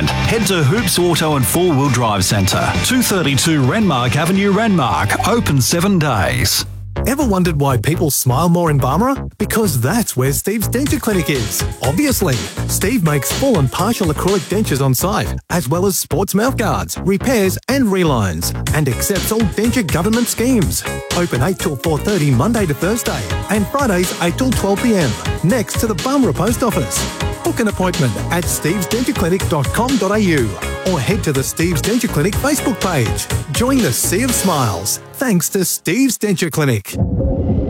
weekend, head to Hoops Auto and 4-Wheel Drive Centre, 232 Renmark Avenue, Renmark, open 7 days. Ever wondered why people smile more in Barmera? Because that's where Steve's Denture Clinic is. Obviously, Steve makes full and partial acrylic dentures on site, as well as sports mouth guards, repairs and relines, and accepts all denture government schemes. Open 8 till 4:30 Monday to Thursday, and Fridays 8 till 12 p.m, next to the Barmera Post Office. Book an appointment at stevesdentureclinic.com.au or head to the Steve's Denture Clinic Facebook page. Join the Sea of Smiles, thanks to Steve's Denture Clinic.